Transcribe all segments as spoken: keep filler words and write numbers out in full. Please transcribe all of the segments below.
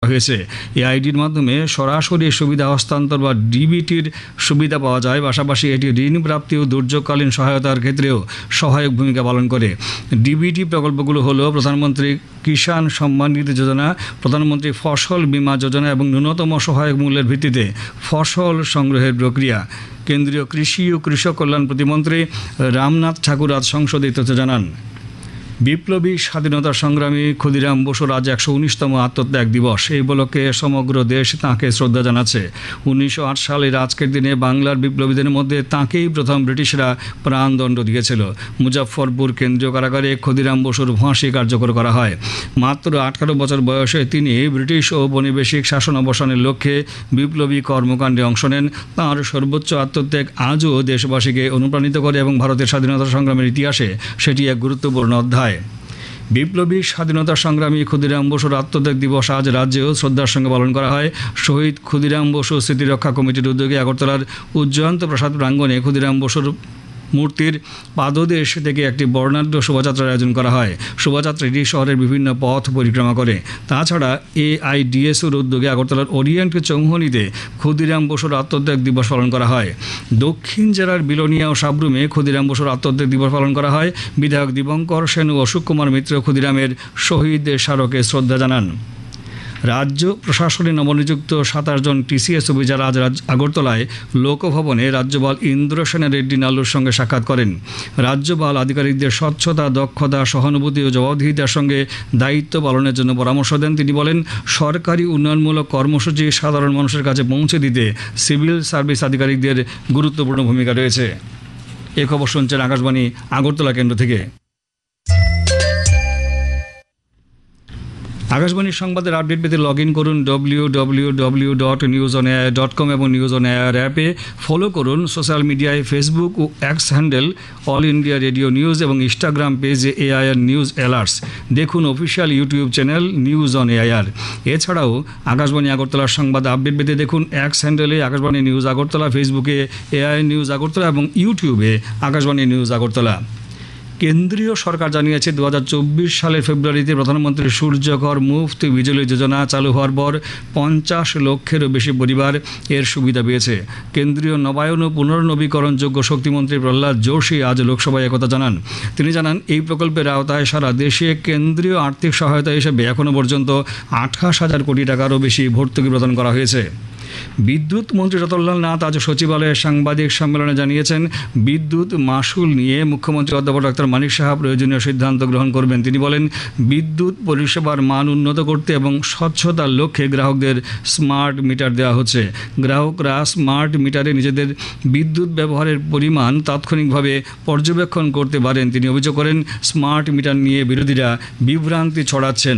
হয়েছে। এই আইডির মাধ্যমে সরাসরি সুবিধা হস্তান্তর বা ডিবিটির সুবিধা পাওয়া যায়। পাশাপাশি এটি ঋণ প্রাপ্তি ও দুর্যোগকালীন সহায়তার ক্ষেত্রেও সহায়ক ভূমিকা পালন করে। ডিবিটি প্রকল্পগুলো হলো প্রধানমন্ত্রী কিষাণ সম্মান নিধি যোজনা, প্রধানমন্ত্রী ফসল বীমা যোজনা এবং ন্যূনতম সহায়ক মূল্যের ভিত্তিতে ফসল সংগ্রহের প্রক্রিয়া। কেন্দ্রীয় কৃষি ও কৃষক কল্যাণ প্রতিমন্ত্রী রামনাথ ঠাকুর আজ সংসদে তথ্য জানান। বিপ্লবী স্বাধীনতা সংগ্রামী ক্ষুদিরাম বসুর আজ একশো উনিশতম আত্মত্যাগ দিবস। এই উপলক্ষে সমগ্র দেশ তাঁকে শ্রদ্ধা জানাচ্ছে। উনিশশো আট সালের আজকের দিনে বাংলার বিপ্লবীদের মধ্যে তাঁকেই প্রথম ব্রিটিশরা প্রাণদণ্ড দিয়েছিল। মুজাফফরপুর কেন্দ্রীয় কারাগারে ক্ষুদিরাম বসুর ফাঁসি কার্যকর করা হয়। মাত্র আঠারো বছর বয়সে তিনি ব্রিটিশ ও ঔপনিবেশিক শাসন অবসানের লক্ষ্যে বিপ্লবী কর্মকাণ্ডে অংশ নেন। তাঁর সর্বোচ্চ আত্মত্যাগ আজও দেশবাসীকে অনুপ্রাণিত করে এবং ভারতের স্বাধীনতা সংগ্রামের ইতিহাসে সেটি এক গুরুত্বপূর্ণ অধ্যায়। বিপ্লবী স্বাধীনতা সংগ্রামী ক্ষুদিরাম বসুর আত্মত্যাগ দিবস আজ রাজ্যেও শ্রদ্ধার সঙ্গে পালন করা হয়। শহীদ ক্ষুদিরাম বসু স্মৃতিরক্ষা কমিটির উদ্যোগে আগরতলার উজ্জয়ন্ত প্রসাদ প্রাঙ্গণে ক্ষুদিরাম বসুর মূর্তির পাদদেশ থেকে একটি বর্ণাঢ্য শোভাযাত্রার আয়োজন করা হয়। শোভাযাত্রাটি শহরের বিভিন্ন পথ পরিক্রমা করে। তাছাড়া এআইডিএসওর উদ্যোগে আগরতলার ওরিয়েন্ট চৌমুহনীতে ক্ষুদিরাম বসুর আত্মত্যাগ দিবস পালন করা হয়। দক্ষিণ জেলার বিলোনিয়া ও সাবরুমে ক্ষুদিরাম বসুর আত্মত্যাগ দিবস পালন করা হয়। বিধায়ক দীপঙ্কর সেন ও অশোক কুমার মিত্র ক্ষুদিরামের শহীদ স্মারকে শ্রদ্ধা জানান। রাজ্য প্রশাসনে নবনিযুক্ত সাতাশ জন টিসিএস অফিসার আজ আগরতলায় লোকভবনে রাজ্যপাল ইন্দ্রসেন রেড্ডি নাল্লুর সঙ্গে সাক্ষাৎ করেন। রাজ্যপাল আধিকারিকদের স্বচ্ছতা, দক্ষতা, সহানুভূতি ও জবাবদিহিতার সঙ্গে দায়িত্ব পালনের জন্য পরামর্শ দেন। তিনি বলেন, সরকারি উন্নয়নমূলক কর্মসূচি সাধারণ মানুষের কাছে পৌঁছে দিতে সিভিল সার্ভিস আধিকারিকদের গুরুত্বপূর্ণ ভূমিকা রয়েছে। এ খবর শুনছেন আকাশবাণী আগরতলা কেন্দ্র থেকে। আকাশবাণীর সংবাদের আপডেট পেতে লগ ইন করুন W W W dot news on AIR dot com এবং নিউজ অন এআইআর অ্যাপে ফলো করুন। সোশ্যাল মিডিয়ায় ফেসবুক ও x handle all India radio news এবং ইনস্টাগ্রাম পেজে এআইআর নিউজ অ্যালার্টস। দেখুন official YouTube channel news on AIR. এছাড়াও আকাশবাণী আগরতলার সংবাদ আপডেট পেতে দেখুন এক্স হ্যান্ডেলে আকাশবাণী নিউজ আগরতলা, ফেসবুকে এআইআর নিউজ আগরতলা এবং ইউটিউবে আকাশবাণী নিউজ আগরতলা। কেন্দ্রীয় সরকার জানিয়েছে, দু হাজার চব্বিশ সালের ফেব্রুয়ারিতে প্রধানমন্ত্রী সূর্যঘর মুফত বিজলি যোজনা চালু হওয়ার পর পঞ্চাশ লক্ষেরও বেশি পরিবার এর সুবিধা পেয়েছে। কেন্দ্রীয় নবায়ন ও পুনর্নবীকরণযোগ্য শক্তিমন্ত্রী প্রহ্লাদ যোশী আজ লোকসভায় একথা জানান। তিনি জানান, এই প্রকল্পের আওতায় সারা দেশে কেন্দ্রীয় আর্থিক সহায়তা হিসেবে এখনও পর্যন্ত আঠাশ হাজার কোটি টাকারও বেশি ভর্তুকি প্রদান করা হয়েছে। বিদ্যুৎ মন্ত্রী রতনলাল নাথ আজ সচিবালয়ে সাংবাদিক সম্মেলনে জানিয়েছেন, বিদ্যুৎ মাশুল নিয়ে মুখ্যমন্ত্রী অধ্যাপক ডক্টর মানিক সাহা প্রয়োজনীয় সিদ্ধান্ত গ্রহণ করবেন। তিনি বলেন, বিদ্যুৎ পরিষেবার মান উন্নত করতে এবং স্বচ্ছতার লক্ষ্যে গ্রাহকদের স্মার্ট মিটার দেওয়া হচ্ছে। গ্রাহকরা স্মার্ট মিটারে নিজেদের বিদ্যুৎ ব্যবহারের পরিমাণ তাৎক্ষণিকভাবে পর্যবেক্ষণ করতে পারেন। তিনি অভিযোগ করেন, স্মার্ট মিটার নিয়ে বিরোধীরা বিভ্রান্তি ছড়াচ্ছেন।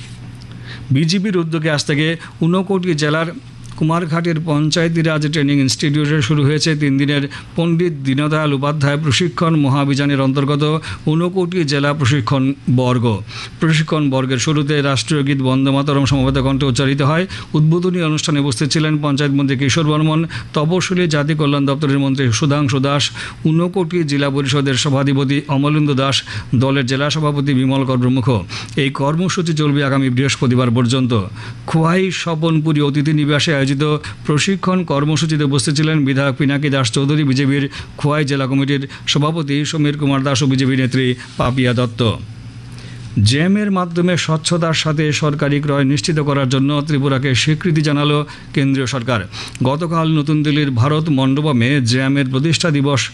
বিজেপির উদ্যোগে আজ থেকে ঊনকোটি জেলার কুমারঘাটের পঞ্চায়েতি রাজ ট্রেনিং ইনস্টিটিউটে শুরু হয়েছে তিন দিনের পণ্ডিত দীনদয়াল উপাধ্যায় প্রশিক্ষণ মহাভিযানের অন্তর্গত ঊনকোটি জেলা প্রশিক্ষণ বর্গ। প্রশিক্ষণ বর্গের শুরুতে রাষ্ট্রীয় গীত বন্দে মাতরম সমবেত কণ্ঠে উচ্চারিত হয়। উদ্বোধনী অনুষ্ঠানে উপস্থিত ছিলেন পঞ্চায়েত মন্ত্রী কিশোর বর্মন, তপশিলি জাতি কল্যাণ দপ্তরের মন্ত্রী সুধাংশু দাস, ঊনকোটি জেলা পরিষদের সভাধিপতি অমলেন্দু দাস, দলের জেলা সভাপতি বিমল কর প্রমুখ। এই কর্মসূচি চলবে আগামী বৃহস্পতিবার পর্যন্ত। খোয়াই স্বপনপুরী অতিথি নিবাসে আয়োজিত প্রশিক্ষণ কর্মসূচিতে উপস্থিত ছিলেন বিধায়ক পিনাকি দাস চৌধুরী, বিজেপির খোয়াই জেলা কমিটির সভাপতি সমীর কুমার দাস ও বিজেপি নেত্রী পাপিয়া দত্ত। জ্যামের মাধ্যমে স্বচ্ছতার সাথে সরকারি ক্রয় নিশ্চিত করার জন্য ত্রিপুরাকে স্বীকৃতি জানালো কেন্দ্রীয় সরকার। গতকাল নতুন দিল্লির ভারত মণ্ডপমে জ্যামের প্রতিষ্ঠা দিবস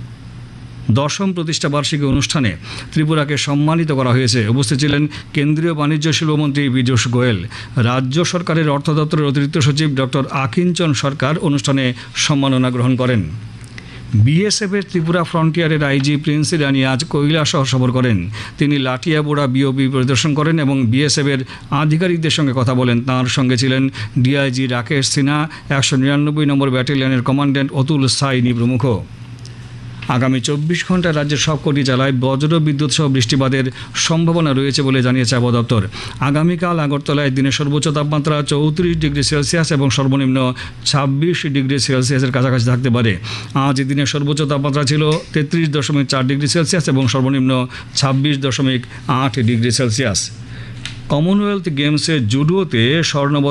দশম প্রতিষ্ঠা বার্ষিকী অনুষ্ঠানে ত্রিপুরাকে সম্মানিত করা হয়েছে। উপস্থিত ছিলেন কেন্দ্রীয় বাণিজ্য শিল্পমন্ত্রী পীযূষ গোয়েল। রাজ্য সরকারের অর্থ দপ্তরের অতিরিক্ত সচিব ডক্টর আকিঞ্চন সরকার অনুষ্ঠানে সম্মাননা গ্রহণ করেন। বিএসএফের ত্রিপুরা ফ্রন্টিয়ারের আইজি প্রিন্স ইরানি আজ কৈলাসহর সফর করেন। তিনি লাঠিয়াবোড়া বিওপি পরিদর্শন করেন এবং বিএসএফের আধিকারিকদের সঙ্গে কথা বলেন। তাঁর সঙ্গে ছিলেন ডিআইজি রাকেশ সিনহা, একশো নিরানব্বই নম্বর ব্যাটালিয়নের কমান্ড্যান্ট অতুল সাইনি প্রমুখ। আগামী চব্বিশ ঘন্টায় রাজ্যের সবকটি জেলায় বজ্র বিদ্যুৎ সহ বৃষ্টিপাতের সম্ভাবনা রয়েছে বলে জানিয়েছে আবহাওয়া দপ্তর। আগামীকাল আগরতলায় দিনের সর্বোচ্চ তাপমাত্রা চৌত্রিশ ডিগ্রি সেলসিয়াস এবং সর্বনিম্ন ছাব্বিশ ডিগ্রি সেলসিয়াসের কাছাকাছি থাকতে পারে। আজ দিনের সর্বোচ্চ তাপমাত্রা ছিল তেত্রিশ দশমিক চার ডিগ্রি সেলসিয়াস এবং সর্বনিম্ন ছাব্বিশ দশমিক আট ডিগ্রি সেলসিয়াস। কমনওয়েলথ গেমসে জুডোতে স্বর্ণ